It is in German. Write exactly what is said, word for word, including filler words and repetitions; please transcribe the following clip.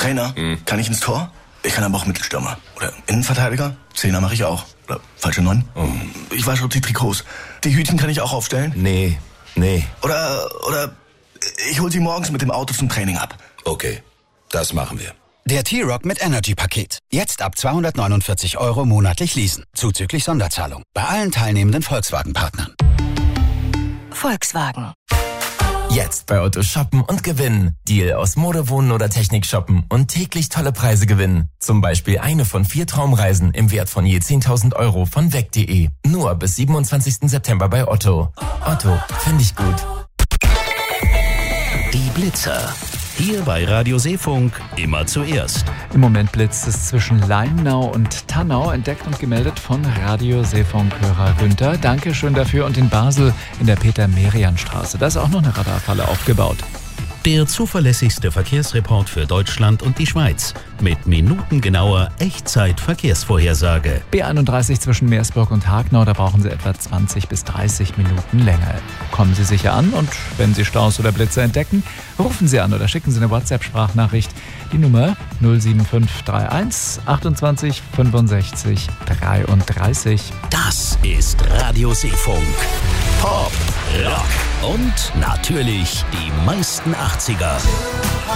Trainer, hm. kann ich ins Tor? Ich kann aber auch Mittelstürmer. Oder Innenverteidiger? Zehner mache ich auch. Oder falsche Neun? Oh. Ich wasche die Trikots. Die Hütchen kann ich auch aufstellen? Nee, nee. Oder, oder ich hol sie morgens mit dem Auto zum Training ab. Okay, das machen wir. Der T-Rock mit Energy-Paket. Jetzt ab zweihundertneunundvierzig Euro monatlich leasen. Zuzüglich Sonderzahlung. Bei allen teilnehmenden Volkswagen-Partnern. Volkswagen. Jetzt bei Otto shoppen und gewinnen. Deal aus Mode, Wohnen oder Technik shoppen und täglich tolle Preise gewinnen. Zum Beispiel eine von vier Traumreisen im Wert von je zehntausend Euro von weg punkt de. Nur bis siebenundzwanzigsten September bei Otto. Otto, finde ich gut. Die Blitzer. Hier bei Radio Seefunk immer zuerst. Im Moment blitzt es zwischen Leimnau und Tannau, entdeckt und gemeldet von Radio Seefunk-Hörer Günther. Dankeschön dafür. Und in Basel in der Peter-Merian-Straße. Da ist auch noch eine Radarfalle aufgebaut. Der zuverlässigste Verkehrsreport für Deutschland und die Schweiz. Mit minutengenauer Echtzeit-Verkehrsvorhersage. B einunddreißig zwischen Meersburg und Hagnau, da brauchen Sie etwa zwanzig bis dreißig Minuten länger. Kommen Sie sicher an und wenn Sie Staus oder Blitze entdecken, rufen Sie an oder schicken Sie eine WhatsApp-Sprachnachricht. Die Nummer null sieben fünf drei eins achtundzwanzig fünfundsechzig dreiunddreißig. Das ist Radio Seefunk. Pop, Rock und natürlich die meisten achtziger.